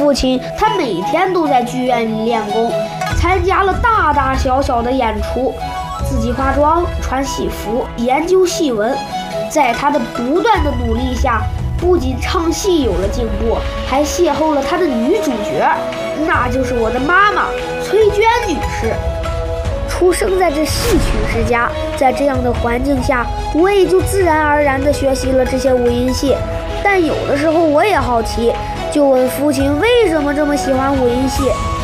父亲他每天都在剧院里练功，参加了大大小小的演出，自己化妆、穿戏服、研究戏文。在他的不断的努力下，不仅唱戏有了进步，还邂逅了他的女主角，那就是我的妈妈崔娟女士。出生在这戏曲世家，在这样的环境下，我也就自然而然地学习了这些五音戏。但有的时候我也好奇，就问父亲为什么这么喜欢五音戏。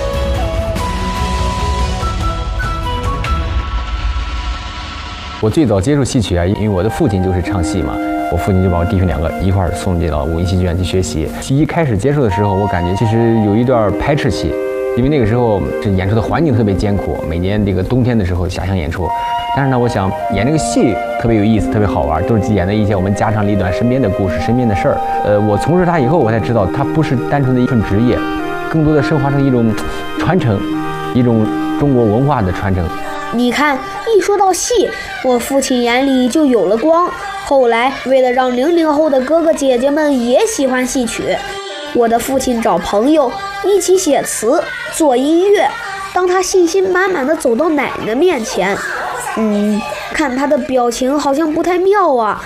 我最早接触戏曲啊，因为我的父亲就是唱戏嘛，我父亲就把我弟兄两个一块儿送进了五音戏剧院去学习。一开始接触的时候，我感觉其实有一段排斥期，因为那个时候这演出的环境特别艰苦，每年这个冬天的时候下乡演出。但是呢，我想演这个戏特别有意思，特别好玩，都是演的一些我们家长里短身边的故事、身边的事儿。我从事它以后，我才知道它不是单纯的一份职业，更多的升华成一种传承，一种中国文化的传承。 你看，一说到戏，我父亲眼里就有了光。后来，为了让00后的哥哥姐姐们也喜欢戏曲，我的父亲找朋友一起写词、做音乐。当他信心满满地走到奶奶面前，看他的表情好像不太妙啊。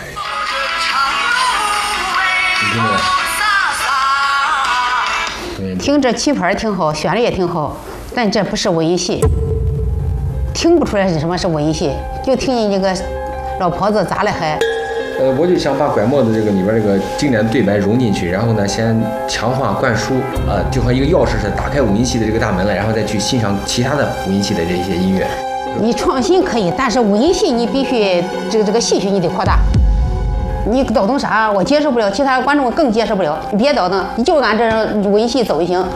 听这曲牌挺好，旋律也挺好，但这不是五音戏。听不出来是什么是五音戏，就听见这个老婆子咋了还。 我就想把拐帽子这个里边这个经典的对白融进去，然后呢，先强化灌输，就和一个钥匙似的，打开五音戏的这个大门了，然后再去欣赏其他的五音戏的这些音乐。 你创新可以，但是五音戏你必须这个戏曲你得扩大。你倒腾啥我接受不了，其他观众更接受不了。你别倒腾，你就按这五音戏走就行。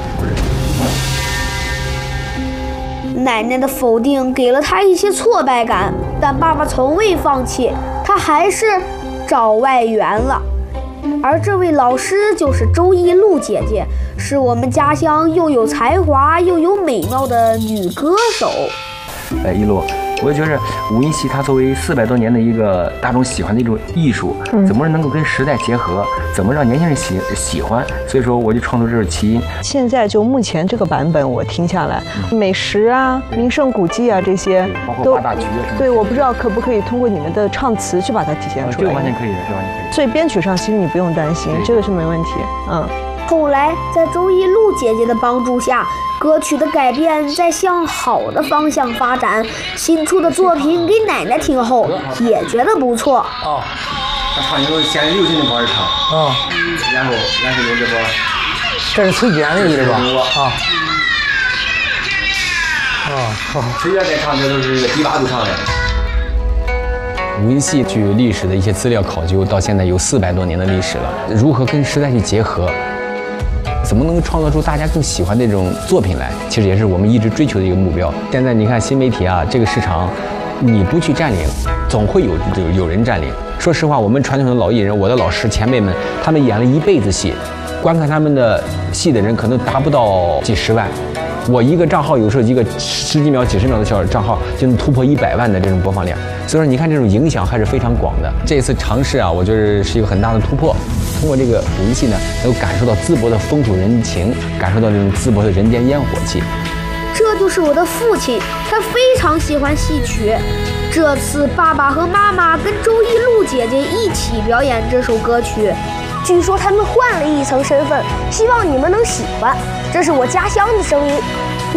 奶奶的否定给了他一些挫败感，但爸爸从未放弃，他还是找外援了。而这位老师就是周艺露姐姐，是我们家乡又有才华又有美貌的女歌手。 一露，我就觉着五音戏它作为400多年的一个大众喜欢的一种艺术，怎么能够跟时代结合，怎么让年轻人喜欢？所以说我就创作这首起因。 现在就目前这个版本我听下来，美食啊、名胜古迹啊这些都大局。 对，我不知道可不可以通过你们的唱词去把它体现出来。 这个完全可以的，这完全可以。 所以编曲上其实你不用担心，这个是没问题。 后来在周艺露姐姐的帮助下，歌曲的改编在向好的方向发展。新出的作品给奶奶听后也觉得不错。 他唱一首现在流行的方式唱。然后有这个， 这是崔娟的对吧？ 崔娟在唱这都是低八度唱的。五音戏据历史的一些资料考究，到现在有400多年的历史了。如何跟时代去结合？怎么能创造出大家更喜欢的这种作品来？其实也是我们一直追求的一个目标。现在你看新媒体啊，这个市场，你不去占领，总会有人占领。说实话，我们传统的老艺人，我的老师前辈们，他们演了一辈子戏，观看他们的戏的人可能达不到几十万。我一个账号有时候一个10几秒、几十秒的小账号就能突破100万的这种播放量，所以说你看这种影响还是非常广的。这一次尝试啊，我觉得是一个很大的突破。通过这个五音戏呢，能够感受到淄博的风土人情，感受到这种淄博的人间烟火气。 这就是我的父亲，他非常喜欢戏曲。这次爸爸和妈妈跟周艺露姐姐一起表演这首歌曲，据说他们换了一层身份，希望你们能喜欢。这是我家乡的声音。